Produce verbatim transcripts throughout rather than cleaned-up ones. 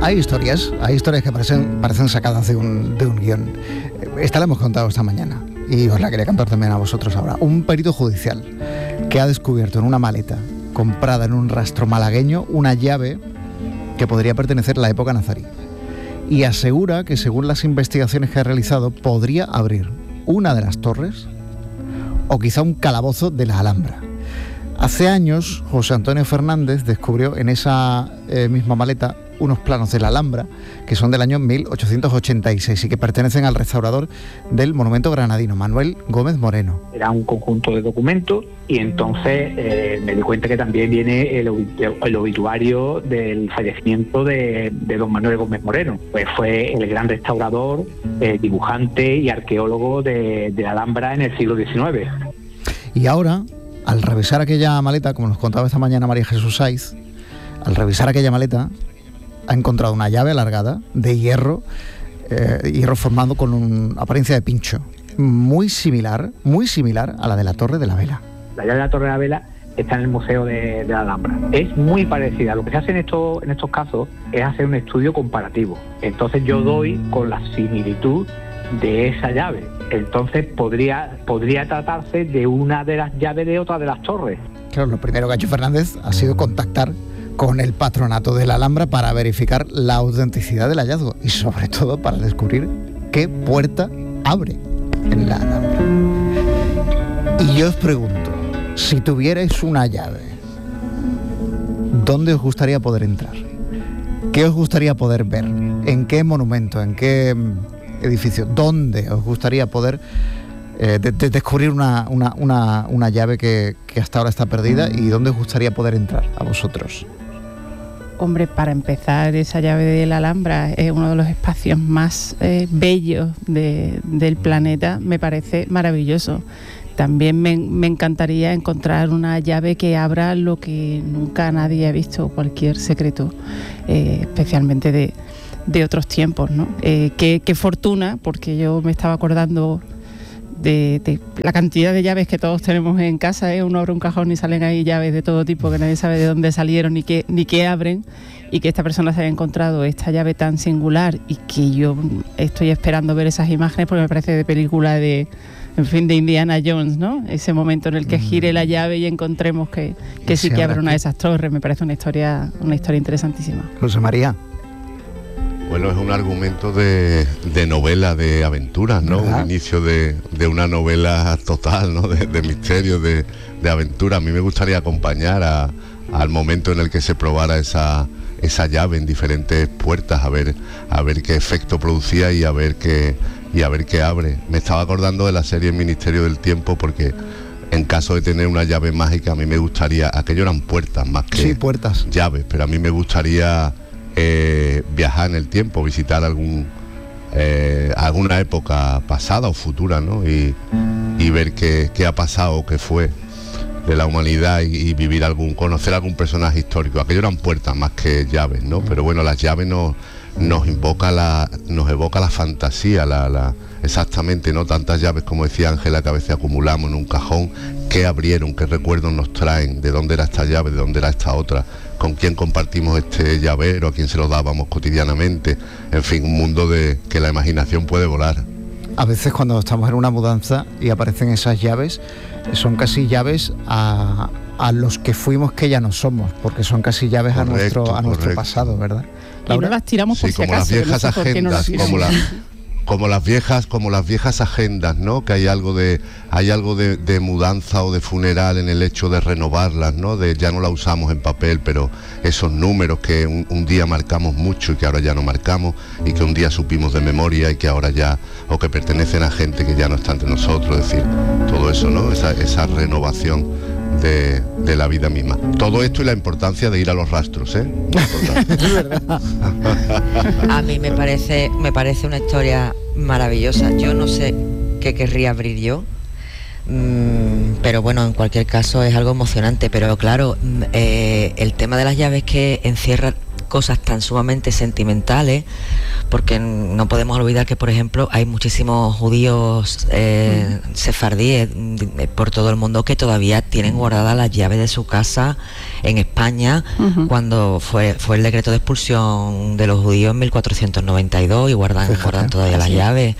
Hay historias, hay historias que parecen, parecen sacadas de un, de un guión. Esta la hemos contado esta mañana y os la quería contar también a vosotros ahora. Un perito judicial que ha descubierto en una maleta comprada en un rastro malagueño una llave que podría pertenecer a la época nazarí. Y asegura que según las investigaciones que ha realizado podría abrir una de las torres o quizá un calabozo de la Alhambra. Hace años José Antonio Fernández descubrió en esa eh, misma maleta unos planos de la Alhambra que son del año mil ochocientos ochenta y seis y que pertenecen al restaurador del monumento granadino, Manuel Gómez Moreno. Era un conjunto de documentos y entonces eh, me di cuenta que también viene el, el obituario del fallecimiento de, de don Manuel Gómez Moreno. Pues fue el gran restaurador, eh, dibujante y arqueólogo de, de la Alhambra en el siglo diecinueve. Y ahora, al revisar aquella maleta, como nos contaba esta mañana María Jesús Saiz, al revisar aquella maleta ha encontrado una llave alargada de hierro, eh, hierro formado con una apariencia de pincho, muy similar, muy similar a la de la Torre de la Vela. La llave de la Torre de la Vela está en el Museo de, de la Alhambra. Es muy parecida. Lo que se hace en estos, en estos casos es hacer un estudio comparativo. Entonces yo doy con la similitud de esa llave. Entonces podría, podría tratarse de una de las llaves de otra de las torres. Claro, lo primero que ha hecho Fernández ha sido contactar con el patronato de la Alhambra para verificar la autenticidad del hallazgo y sobre todo para descubrir qué puerta abre en la Alhambra. Y yo os pregunto, si tuvierais una llave, ¿dónde os gustaría poder entrar? ¿Qué os gustaría poder ver? ¿En qué monumento? ¿En qué edificio? ¿Dónde os gustaría poder eh, de, de descubrir una, una, una, una llave que, que hasta ahora está perdida? ¿Y dónde os gustaría poder entrar a vosotros? Hombre, para empezar, esa llave de la Alhambra es uno de los espacios más eh, bellos de, del planeta, me parece maravilloso. También me, me encantaría encontrar una llave que abra lo que nunca nadie ha visto, cualquier secreto, eh, especialmente de, de otros tiempos, ¿no? Eh, qué, qué fortuna, porque yo me estaba acordando de, de la cantidad de llaves que todos tenemos en casa, ¿eh? Uno abre un cajón y salen ahí llaves de todo tipo que nadie sabe de dónde salieron ni qué, ni qué abren, y que esta persona se haya encontrado esta llave tan singular y que yo estoy esperando ver esas imágenes porque me parece de película de, en fin, de Indiana Jones, ¿no? Ese momento en el que gire la llave y encontremos que, que sí que abre una de esas torres, me parece una historia, una historia interesantísima. José María. Bueno, es un argumento de, de novela, de aventuras, ¿no? ¿Verdad? Un inicio de, de una novela total, ¿no? De, de misterio, de, de aventura. A mí me gustaría acompañar a, al momento en el que se probara esa, esa llave en diferentes puertas, a ver, a ver qué efecto producía y a ver qué, y a ver qué abre. Me estaba acordando de la serie Ministerio del Tiempo porque en caso de tener una llave mágica a mí me gustaría, aquello eran puertas más que sí, puertas. llaves, pero a mí me gustaría Eh, viajar en el tiempo, visitar algún eh, alguna época pasada o futura, ¿no? Y, y ver qué, qué ha pasado, qué fue de la humanidad y, y vivir algún, conocer algún personaje histórico. Aquello eran puertas más que llaves, ¿no? Pero bueno, las llaves nos, nos invoca la, nos evoca la fantasía, la, la, exactamente, no tantas llaves como decía Ángela que a veces acumulamos en un cajón. ¿Qué abrieron? ¿Qué recuerdos nos traen? ¿De dónde era esta llave? ¿De dónde era esta otra? ¿Con quién compartimos este llavero? ¿A quién se lo dábamos cotidianamente? En fin, un mundo de que la imaginación puede volar. A veces cuando estamos en una mudanza y aparecen esas llaves, son casi llaves a, a los que fuimos que ya no somos, porque son casi llaves correcto, a nuestro a nuestro pasado, ¿verdad? Y no las tiramos por sí, si como acaso, las viejas no sé agendas, no como las como las viejas como las viejas agendas, ¿no? Que hay algo de hay algo de, de mudanza o de funeral en el hecho de renovarlas, ¿no? De ya no la usamos en papel, pero esos números que un, un día marcamos mucho y que ahora ya no marcamos y que un día supimos de memoria y que ahora ya o que pertenecen a gente que ya no está entre nosotros, es decir, todo eso, ¿no? Esa, esa renovación de, de la vida misma. Todo esto y la importancia de ir a los rastros, ¿eh? A mí me parece, me parece una historia maravillosa. Yo no sé qué querría abrir yo, mm, pero bueno, en cualquier caso es algo emocionante. Pero claro, eh, el tema de las llaves que encierra cosas tan sumamente sentimentales, porque no podemos olvidar que, por ejemplo, hay muchísimos judíos eh, uh-huh. sefardíes por todo el mundo que todavía tienen guardadas las llaves de su casa en España, uh-huh. cuando fue fue el decreto de expulsión de los judíos en mil cuatrocientos noventa y dos, y guardan, guardan todavía las llaves.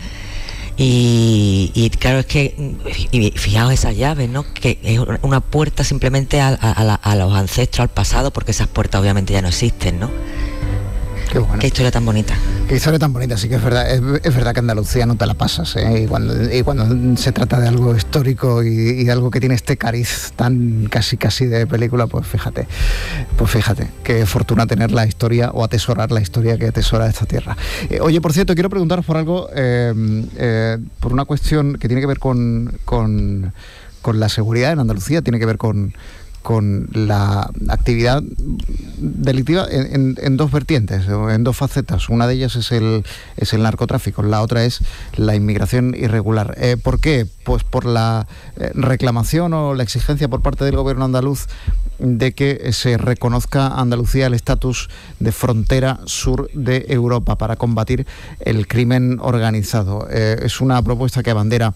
Y, y claro, es que, y fijaos esas llaves, ¿no? Que es una puerta simplemente a, a, a, la, a los ancestros, al pasado, porque esas puertas obviamente ya no existen, ¿no? Qué bueno. Qué historia tan bonita. Qué historia tan bonita, sí que es verdad. Es, es verdad que Andalucía no te la pasas, ¿eh? Y cuando, y cuando se trata de algo histórico y, y de algo que tiene este cariz tan casi casi de película, pues fíjate, pues fíjate, qué fortuna tener la historia o atesorar la historia que atesora esta tierra. Eh, oye, por cierto, quiero preguntaros por algo, eh, eh, por una cuestión que tiene que ver con, con, con la seguridad en Andalucía, tiene que ver con con la actividad delictiva en, en, en dos vertientes, en dos facetas. Una de ellas es el, es el narcotráfico, la otra es la inmigración irregular. Eh, ¿Por qué? Pues por la eh, reclamación o la exigencia por parte del gobierno andaluz de que se reconozca a Andalucía el estatus de frontera sur de Europa para combatir el crimen organizado. Eh, es una propuesta que abandera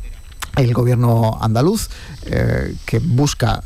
el gobierno andaluz, eh, que busca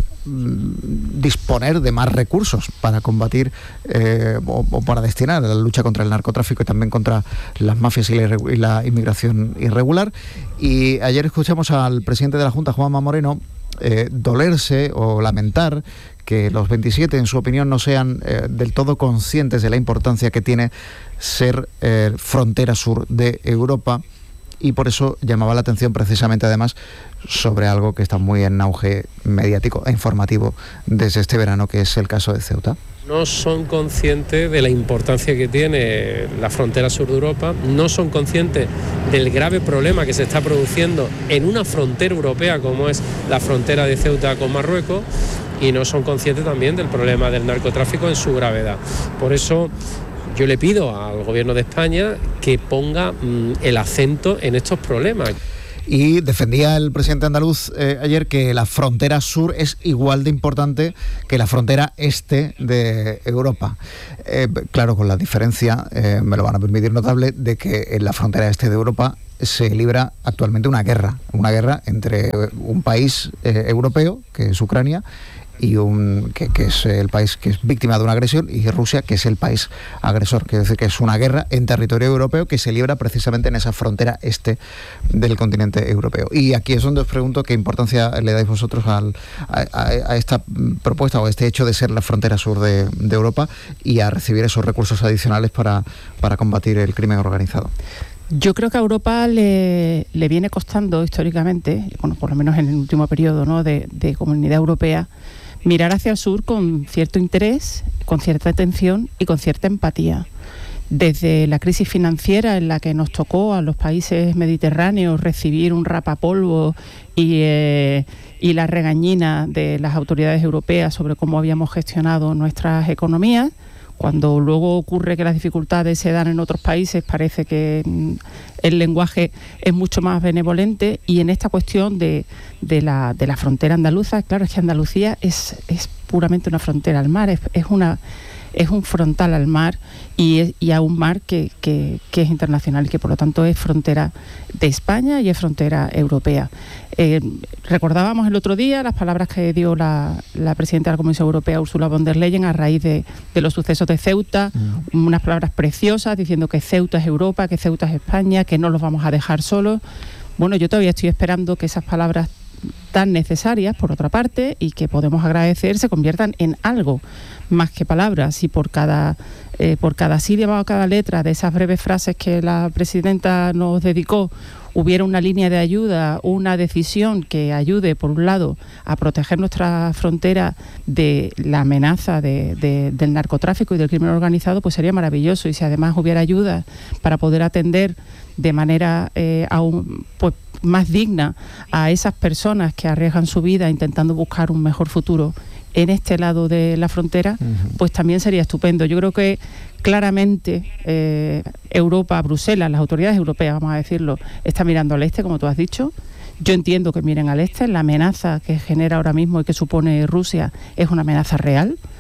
disponer de más recursos para combatir eh, o, o para destinar a la lucha contra el narcotráfico y también contra las mafias y la, y la inmigración irregular. Y ayer escuchamos al presidente de la Junta, Juanma Moreno, eh, dolerse o lamentar que los veintisiete, en su opinión, no sean eh, del todo conscientes de la importancia que tiene ser eh, frontera sur de Europa. Y por eso llamaba la atención precisamente, además, sobre algo que está muy en auge mediático e informativo desde este verano, que es el caso de Ceuta. No son conscientes de la importancia que tiene la frontera sur de Europa, no son conscientes del grave problema que se está produciendo en una frontera europea como es la frontera de Ceuta con Marruecos, y no son conscientes también del problema del narcotráfico en su gravedad. Por eso yo le pido al gobierno de España que ponga mmm, el acento en estos problemas. Y defendía el presidente andaluz eh, ayer que la frontera sur es igual de importante que la frontera este de Europa. Eh, claro, con la diferencia, eh, me lo van a permitir notable, de que en la frontera este de Europa se libra actualmente una guerra, una guerra entre un país eh, europeo, que es Ucrania, y un que, que es el país que es víctima de una agresión, y Rusia, que es el país agresor. Quiere decir que es una guerra en territorio europeo que se libra precisamente en esa frontera este del continente europeo. Y aquí es donde os pregunto qué importancia le dais vosotros al, a, a, a esta propuesta o a este hecho de ser la frontera sur de, de Europa y a recibir esos recursos adicionales para, para combatir el crimen organizado. Yo creo que a Europa le, le viene costando históricamente, bueno, por lo menos en el último periodo, ¿no?, de, de Comunidad Europea, mirar hacia el sur con cierto interés, con cierta atención y con cierta empatía. Desde la crisis financiera en la que nos tocó a los países mediterráneos recibir un rapapolvo y, eh, y la regañina de las autoridades europeas sobre cómo habíamos gestionado nuestras economías, cuando luego ocurre que las dificultades se dan en otros países, parece que mm, el lenguaje es mucho más benevolente. Y en esta cuestión de, de, la, de la frontera andaluza, claro, es que Andalucía es, es puramente una frontera al mar, es, es una... es un frontal al mar y, es, y a un mar que, que, que es internacional y que por lo tanto es frontera de España y es frontera europea. Eh, recordábamos el otro día las palabras que dio la, la presidenta de la Comisión Europea, Ursula von der Leyen, a raíz de, de los sucesos de Ceuta, mm. unas palabras preciosas diciendo que Ceuta es Europa, que Ceuta es España, que no los vamos a dejar solos. Bueno, yo todavía estoy esperando que esas palabras tan necesarias, por otra parte, y que podemos agradecer, se conviertan en algo más que palabras. Y por cada eh, por cada sílaba o cada letra de esas breves frases que la presidenta nos dedicó hubiera una línea de ayuda, una decisión que ayude, por un lado, a proteger nuestra frontera de la amenaza de, de, del narcotráfico y del crimen organizado, pues sería maravilloso. Y si además hubiera ayuda para poder atender de manera eh, aún pues más digna a esas personas que arriesgan su vida intentando buscar un mejor futuro en este lado de la frontera, uh-huh. pues también sería estupendo. Yo creo que claramente eh, Europa, Bruselas, las autoridades europeas, vamos a decirlo, está mirando al este, como tú has dicho. Yo entiendo que miren al este. La amenaza que genera ahora mismo y que supone Rusia es una amenaza real.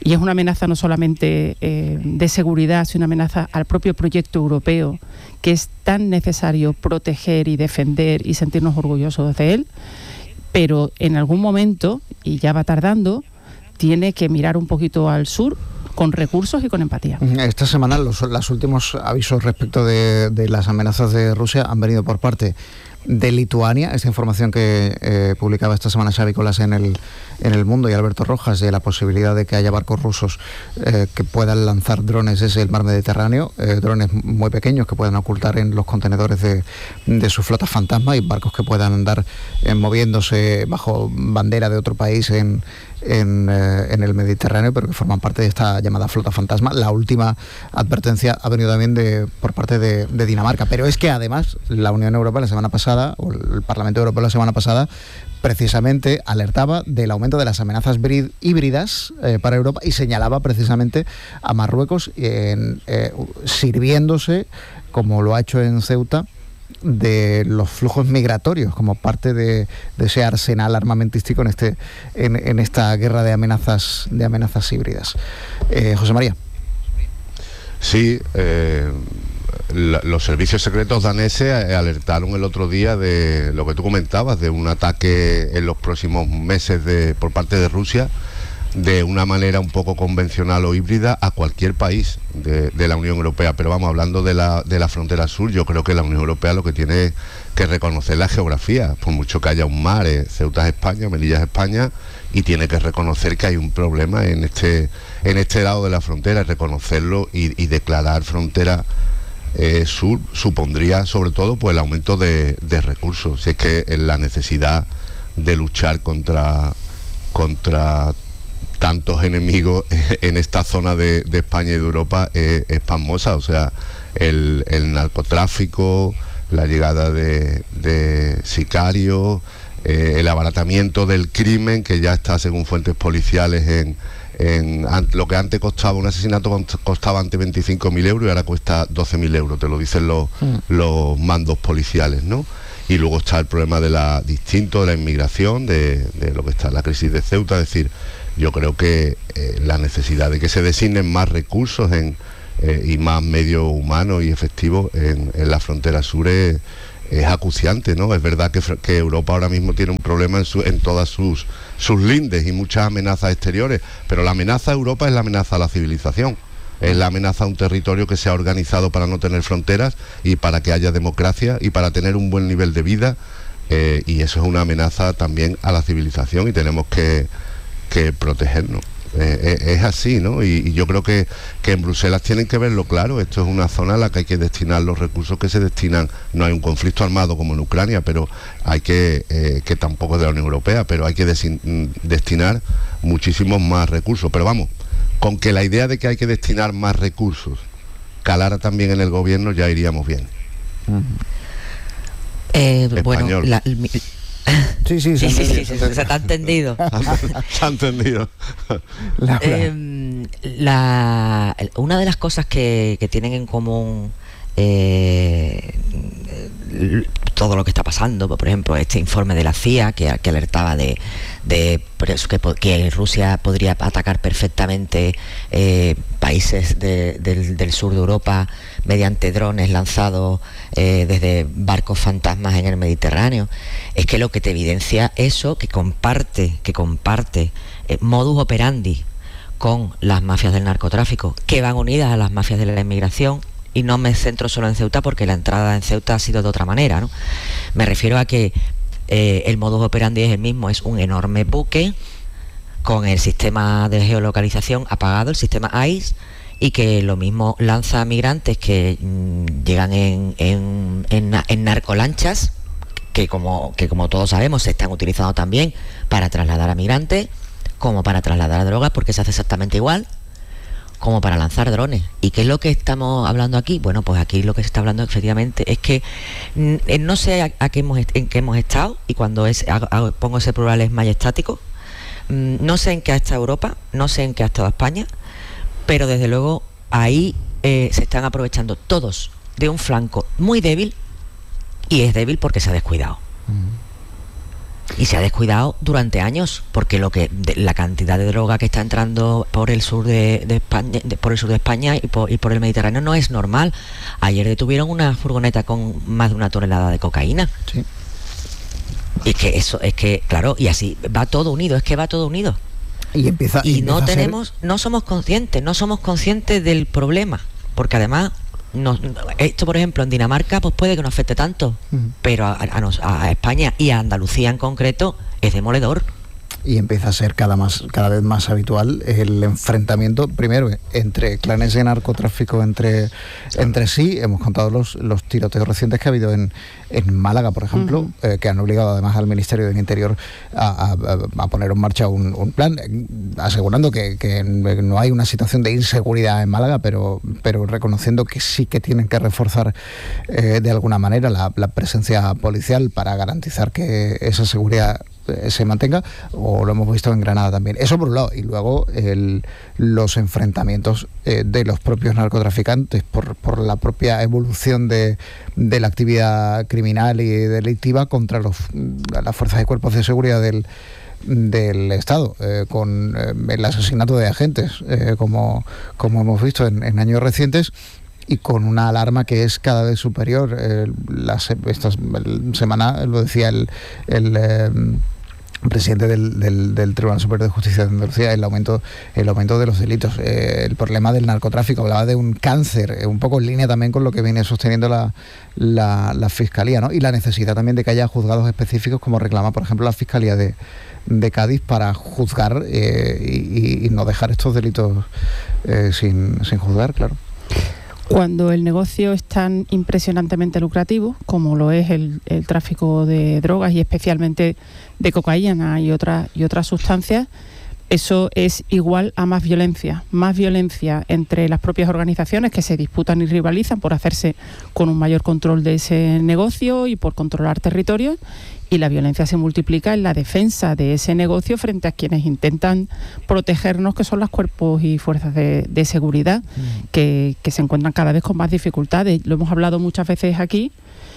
y es una amenaza no solamente eh, de seguridad, sino una amenaza al propio proyecto europeo, que es tan necesario proteger y defender y sentirnos orgullosos de él, pero en algún momento, y ya va tardando, tiene que mirar un poquito al sur con recursos y con empatía. Esta semana los, los últimos avisos respecto de, de las amenazas de Rusia han venido por parte de Lituania, esta información que eh, publicaba esta semana Xavi Colas en el, en el Mundo y Alberto Rojas, de la posibilidad de que haya barcos rusos eh, que puedan lanzar drones desde el mar Mediterráneo, eh, drones muy pequeños que puedan ocultar en los contenedores de, de su flota fantasma, y barcos que puedan andar eh, moviéndose bajo bandera de otro país en, en, eh, en el Mediterráneo, pero que forman parte de esta llamada flota fantasma. La última advertencia ha venido también de, por parte de, de Dinamarca, pero es que además la Unión Europea la semana pasada, o el Parlamento Europeo la semana pasada, precisamente alertaba del aumento de las amenazas híbridas eh, para Europa, y señalaba precisamente a Marruecos en, eh, sirviéndose, como lo ha hecho en Ceuta, de los flujos migratorios como parte de, de ese arsenal armamentístico en este en, en esta guerra de amenazas de amenazas híbridas. Eh, José María. Sí, eh, la, los servicios secretos daneses alertaron el otro día de lo que tú comentabas, de un ataque en los próximos meses de, por parte de Rusia, de una manera un poco convencional o híbrida, a cualquier país de, de la Unión Europea. Pero vamos, hablando de la, de la frontera sur, yo creo que la Unión Europea lo que tiene que reconocer la geografía, por mucho que haya un mar, eh, Ceuta es España, Melilla es España, y tiene que reconocer que hay un problema en este, en este lado de la frontera, reconocerlo y, y declarar frontera eh, sur supondría sobre todo pues el aumento de, de recursos. Si es que la necesidad de luchar contra, contra tantos enemigos en esta zona de, de España y de Europa es, es pasmosa. O sea, el, el narcotráfico, la llegada de, de sicarios, eh, el abaratamiento del crimen, que ya está, según fuentes policiales, en, en an, lo que antes costaba un asesinato costaba antes veinticinco mil euros y ahora cuesta doce mil euros, te lo dicen los, mm. los mandos policiales, ¿no? Y luego está el problema de la distinto de la inmigración, de, de lo que está la crisis de Ceuta. Es decir, yo creo que eh, la necesidad de que se designen más recursos en, eh, y más medios humanos y efectivos en, en la frontera sur es, es acuciante, ¿no? Es verdad que, que Europa ahora mismo tiene un problema en, su, en todas sus, sus lindes y muchas amenazas exteriores, pero la amenaza a Europa es la amenaza a la civilización. Es la amenaza a un territorio que se ha organizado para no tener fronteras y para que haya democracia y para tener un buen nivel de vida, eh, y eso es una amenaza también a la civilización y tenemos que, que protegernos. Eh, eh, es así, ¿no? Y, y yo creo que, que en Bruselas tienen que verlo claro. Esto es una zona a la que hay que destinar los recursos que se destinan. No hay un conflicto armado como en Ucrania, pero hay que, eh, que tampoco es de la Unión Europea, pero hay que desin, destinar muchísimos más recursos. Pero vamos, con que la idea de que hay que destinar más recursos calara también en el gobierno, ya iríamos bien. Eh, bueno, la, mi, sí, sí, sí, sí, sí, sí, se te ha entendido. Se ha entendido. La, eh, la, una de las cosas que, que tienen en común eh, todo lo que está pasando, por ejemplo, este informe de la C I A que, que alertaba de, de que, que Rusia podría atacar perfectamente eh, países de, del, del sur de Europa mediante drones lanzados eh, desde barcos fantasmas en el Mediterráneo, es que lo que te evidencia eso, que comparte, que comparte eh, modus operandi con las mafias del narcotráfico, que van unidas a las mafias de la inmigración. Y no me centro solo en Ceuta porque la entrada en Ceuta ha sido de otra manera, ¿no? Me refiero a que eh, el modus operandi es el mismo, es un enorme buque con el sistema de geolocalización apagado, el sistema I C E, y que lo mismo lanza migrantes que mmm, llegan en, en, en, en narcolanchas, que como, que como todos sabemos se están utilizando también para trasladar a migrantes, como para trasladar a drogas, porque se hace exactamente igual, como para lanzar drones. ¿Y qué es lo que estamos hablando aquí? Bueno, pues aquí lo que se está hablando efectivamente es que mm, no sé a, a qué hemos, en qué hemos estado, y cuando es, hago, hago, pongo ese plural es majestático, mm, no sé en qué ha estado Europa, no sé en qué ha estado España, pero desde luego ahí eh, se están aprovechando todos de un flanco muy débil, y es débil porque se ha descuidado. Y se ha descuidado durante años, porque lo que de, la cantidad de droga que está entrando por el sur de, de España, de, por el sur de España y por, y por el Mediterráneo no es normal. Ayer detuvieron una furgoneta con más de una tonelada de cocaína. Sí. Y es que eso, es que, claro, y así va todo unido, es que va todo unido. Y empieza y, y empieza no a ser... tenemos, no somos conscientes, no somos conscientes del problema, porque además no, esto por ejemplo en Dinamarca pues puede que no afecte tanto, uh-huh. pero a, a, a España y a Andalucía en concreto es demoledor. Y empieza a ser cada más cada vez más habitual el enfrentamiento, primero entre clanes de narcotráfico entre, entre sí. Hemos contado los, los tiroteos recientes que ha habido en, en Málaga, por ejemplo, uh-huh. eh, que han obligado además al Ministerio del Interior a, a, a poner en marcha un, un plan, eh, asegurando que, que no hay una situación de inseguridad en Málaga, pero, pero reconociendo que sí que tienen que reforzar eh, de alguna manera la, la presencia policial para garantizar que esa seguridad se mantenga, o lo hemos visto en Granada también. Eso por un lado, y luego el, los enfrentamientos eh, de los propios narcotraficantes por, por la propia evolución de, de la actividad criminal y delictiva contra los, las fuerzas y cuerpos de seguridad del del Estado, eh, con eh, el asesinato de agentes, eh, como, como hemos visto en, en años recientes, y con una alarma que es cada vez superior. Eh, la, esta semana lo decía el, el eh, presidente del, del, del Tribunal Superior de Justicia de Andalucía, el aumento el aumento de los delitos, eh, el problema del narcotráfico, hablaba de un cáncer, eh, un poco en línea también con lo que viene sosteniendo la, la, la Fiscalía, ¿no? Y la necesidad también de que haya juzgados específicos, como reclama, por ejemplo, la Fiscalía de, de Cádiz, para juzgar eh, y, y no dejar estos delitos eh, sin, sin juzgar, claro. Cuando el negocio es tan impresionantemente lucrativo como lo es el, el tráfico de drogas y especialmente de cocaína y otras y otras sustancias, eso es igual a más violencia, más violencia entre las propias organizaciones que se disputan y rivalizan por hacerse con un mayor control de ese negocio y por controlar territorios, y la violencia se multiplica en la defensa de ese negocio frente a quienes intentan protegernos, que son los cuerpos y fuerzas de, de seguridad, mm. que, que se encuentran cada vez con más dificultades. Lo hemos hablado muchas veces aquí.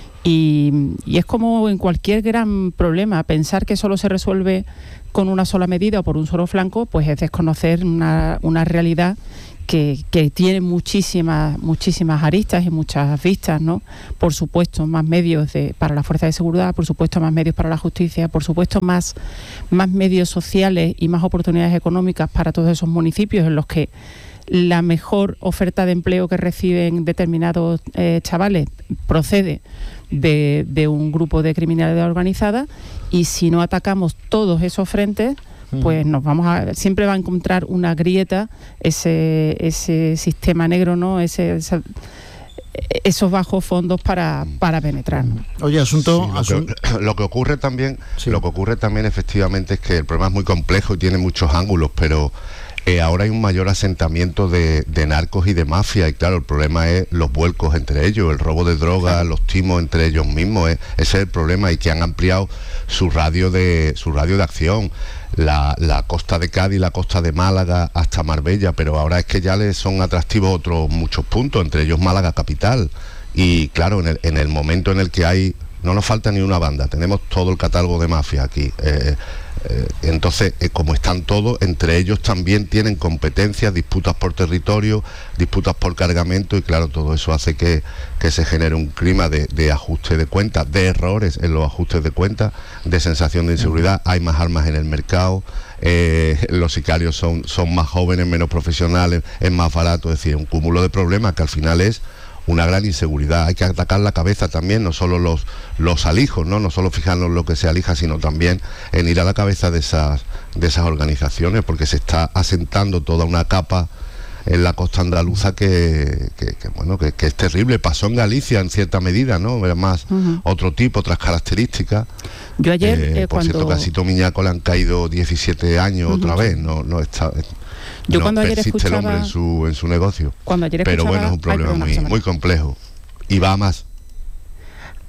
Y, y es como en cualquier gran problema, pensar que solo se resuelve con una sola medida o por un solo flanco, pues es desconocer una, una realidad que, que tiene muchísimas muchísimas aristas y muchas vistas, ¿no? Por supuesto, más medios de, para la fuerza de seguridad, por supuesto, más medios para la justicia, por supuesto, más, más medios sociales y más oportunidades económicas para todos esos municipios en los que la mejor oferta de empleo que reciben determinados eh, chavales procede de, de un grupo de criminalidad organizada, y si no atacamos todos esos frentes, pues nos vamos a siempre va a encontrar una grieta ese ese sistema negro, ¿no? Ese, ese esos bajos fondos para, para penetrar. Oye, asunto, sí, lo, asunto... Que, lo que ocurre también, sí. lo que ocurre también efectivamente es que el problema es muy complejo y tiene muchos ángulos, pero Eh, ahora hay un mayor asentamiento de, de narcos y de mafia, y claro, el problema es los vuelcos entre ellos, el robo de drogas, los timos entre ellos mismos, eh, ese es el problema, y que han ampliado su radio de su radio de acción, la, la costa de Cádiz, la costa de Málaga hasta Marbella, pero ahora es que ya les son atractivos otros muchos puntos, entre ellos Málaga capital, y claro, en el, en el momento en el que hay, no nos falta ni una banda, tenemos todo el catálogo de mafia aquí, eh, Eh, entonces, eh, como están todos, entre ellos también tienen competencias, disputas por territorio, disputas por cargamento, y claro, todo eso hace que, que se genere un clima de, de ajuste de cuentas, de errores en los ajustes de cuentas, de sensación de inseguridad. Hay más armas en el mercado, eh, los sicarios son, son más jóvenes, menos profesionales, es más barato, es decir, un cúmulo de problemas que al final es una gran inseguridad. Hay que atacar la cabeza también, no solo los, los alijos, ¿no? No solo fijarnos en lo que se alija, sino también en ir a la cabeza de esas, de esas organizaciones, porque se está asentando toda una capa en la costa andaluza que, que, que bueno, que, que es terrible. Pasó en Galicia en cierta medida, ¿no? Era más uh-huh. otro tipo, otras características. Yo ayer, eh, eh, por cuando... cierto, que a Sito Miñaco le han caído diecisiete años uh-huh. otra vez, no, no está... Yo no cuando ayer persiste escuchaba, el hombre en su, en su negocio. Cuando ayer pero bueno, es un problema ay, muy, muy complejo y va a más.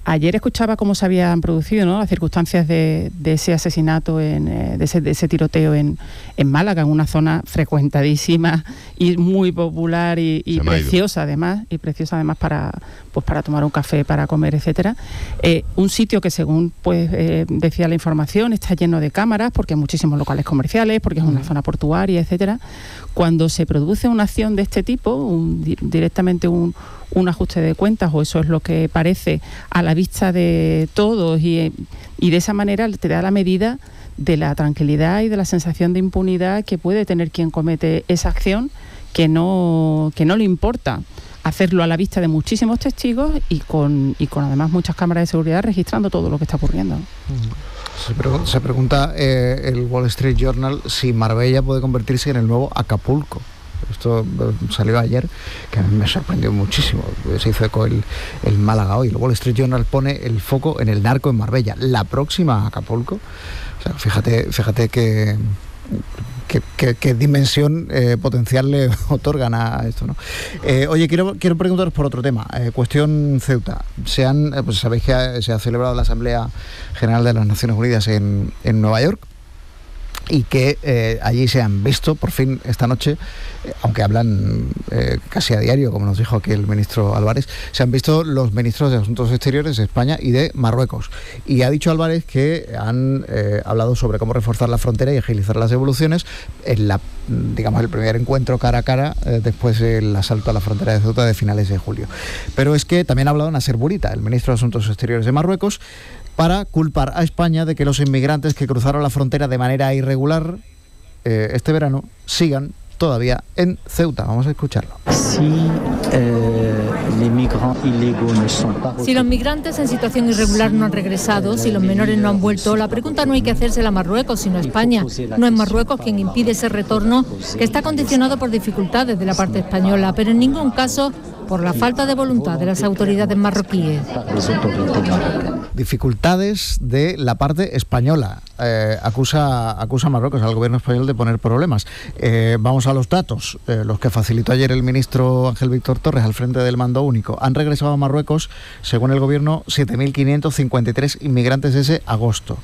Ayer escuchaba cómo se habían producido, ¿no?, las circunstancias de, de ese asesinato, en, de, ese, de ese tiroteo en, en Málaga, en una zona frecuentadísima y muy popular y, y preciosa además, y preciosa además para, pues para tomar un café, para comer, etcétera. Eh, un sitio que, según pues eh, decía la información, está lleno de cámaras porque hay muchísimos locales comerciales, porque es una zona portuaria, etcétera. Cuando se produce una acción de este tipo, un, directamente un un ajuste de cuentas, o eso es lo que parece a la vista de todos, y, y de esa manera te da la medida de la tranquilidad y de la sensación de impunidad que puede tener quien comete esa acción, que no, que no le importa hacerlo a la vista de muchísimos testigos y con, y con además muchas cámaras de seguridad registrando todo lo que está ocurriendo. Se, pregun- se pregunta eh, el Wall Street Journal si Marbella puede convertirse en el nuevo Acapulco. Esto salió ayer, que a mí me sorprendió muchísimo. Se hizo eco el, el Málaga hoy. El Wall Street Journal pone el foco en el narco en Marbella. La próxima Acapulco. O sea, fíjate, fíjate que... ¿Qué, qué, qué dimensión eh, potencial le otorgan a esto, ¿no? Eh, oye, quiero, quiero preguntaros por otro tema. Eh, cuestión Ceuta. Se han, eh, pues sabéis que ha, se ha celebrado la Asamblea General de las Naciones Unidas en, en Nueva York, y que eh, allí se han visto por fin esta noche, eh, aunque hablan eh, casi a diario, como nos dijo aquí el ministro Álvarez, se han visto los ministros de Asuntos Exteriores de España y de Marruecos. Y ha dicho Álvarez que han eh, hablado sobre cómo reforzar la frontera y agilizar las devoluciones en la, digamos, el primer encuentro cara a cara eh, después del asalto a la frontera de Ceuta de finales de julio. Pero es que también ha hablado Nasser Bourita, el ministro de Asuntos Exteriores de Marruecos, para culpar a España de que los inmigrantes que cruzaron la frontera de manera irregular eh, este verano sigan todavía en Ceuta. Vamos a escucharlo. Si, eh, si los migrantes en situación irregular no han regresado, si los menores no han vuelto, la pregunta no hay que hacérsela a Marruecos, sino a España. No es Marruecos quien impide ese retorno, que está condicionado por dificultades de la parte española, pero en ningún caso por la falta de voluntad de las autoridades marroquíes. Dificultades de la parte española. Eh, acusa, acusa a Marruecos, al gobierno español, de poner problemas. Eh, vamos a los datos, eh, los que facilitó ayer el ministro Ángel Víctor Torres al frente del mando único. Han regresado a Marruecos, según el gobierno, siete mil quinientos cincuenta y tres inmigrantes ese agosto.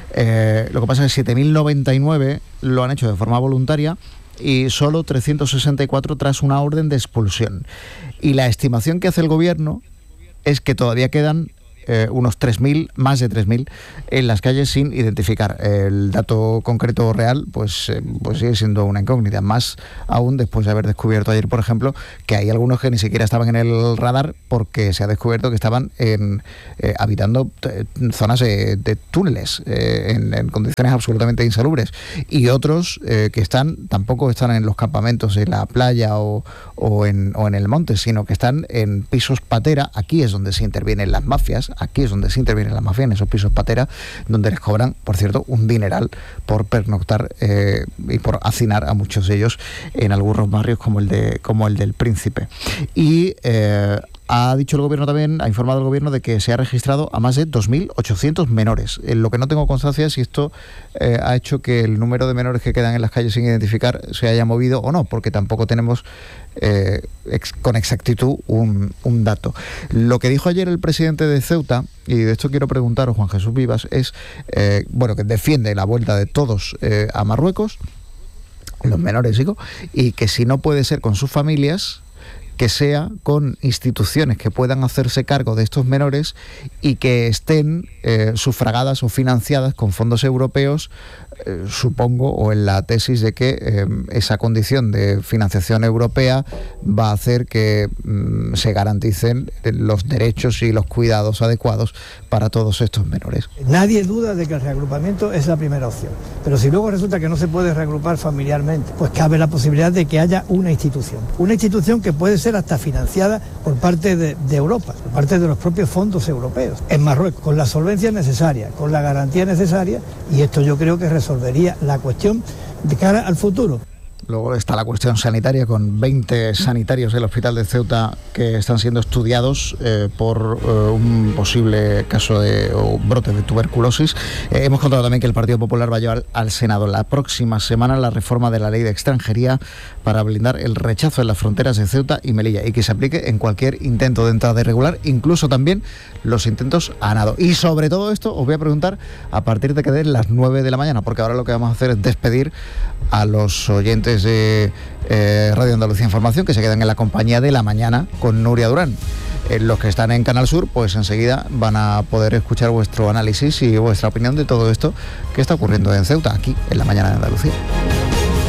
Eh, lo que pasa es que siete mil noventa y nueve lo han hecho de forma voluntaria y solo trescientos sesenta y cuatro tras una orden de expulsión. Y la estimación que hace el gobierno es que todavía quedan Eh, unos tres mil, más de tres mil en las calles sin identificar. El dato concreto real pues, eh, pues sigue siendo una incógnita, más aún después de haber descubierto ayer, por ejemplo, que hay algunos que ni siquiera estaban en el radar porque se ha descubierto que estaban en, eh, habitando t- zonas de, de túneles eh, en, en condiciones absolutamente insalubres, y otros eh, que están tampoco están en los campamentos en la playa o, o, en, o en el monte, sino que están en pisos patera. Aquí es donde se intervienen las mafias. Aquí es donde se intervienen las mafias, en esos pisos patera, donde les cobran, por cierto, un dineral por pernoctar eh, y por hacinar a muchos de ellos en algunos barrios como el de como el del Príncipe. Y eh, ha dicho el gobierno también, ha informado el gobierno de que se ha registrado a más de dos mil ochocientos menores. En lo que no tengo constancia es si esto eh, ha hecho que el número de menores que quedan en las calles sin identificar se haya movido o no, porque tampoco tenemos eh, ex, con exactitud un, un dato. Lo que dijo ayer el presidente de Ceuta, y de esto quiero preguntaros, Juan Jesús Vivas, es eh, bueno, que defiende la vuelta de todos eh, a Marruecos, los menores digo, y que si no puede ser con sus familias, que sea con instituciones que puedan hacerse cargo de estos menores y que estén eh, sufragadas o financiadas con fondos europeos, eh, supongo, o en la tesis de que eh, esa condición de financiación europea va a hacer que mm, se garanticen los derechos y los cuidados adecuados para todos estos menores. Nadie duda de que el reagrupamiento es la primera opción, pero si luego resulta que no se puede reagrupar familiarmente, pues cabe la posibilidad de que haya una institución, una institución que puede ser hasta financiada por parte de, de Europa, por parte de los propios fondos europeos, en Marruecos, con la solvencia necesaria, con la garantía necesaria, y esto yo creo que resolvería la cuestión de cara al futuro. Luego está la cuestión sanitaria, con veinte sanitarios del hospital de Ceuta que están siendo estudiados eh, por eh, un posible caso de o brote de tuberculosis. Eh, hemos contado también que el Partido Popular va a llevar al Senado la próxima semana la reforma de la ley de extranjería para blindar el rechazo en las fronteras de Ceuta y Melilla y que se aplique en cualquier intento de entrada irregular, incluso también los intentos a nado. Y sobre todo esto os voy a preguntar a partir de que den las nueve de la mañana, porque ahora lo que vamos a hacer es despedir a los oyentes de eh, Radio Andalucía Información que se quedan en la compañía de La Mañana con Nuria Durán. Eh, los que están en Canal Sur, pues enseguida van a poder escuchar vuestro análisis y vuestra opinión de todo esto que está ocurriendo en Ceuta, aquí en La Mañana de Andalucía.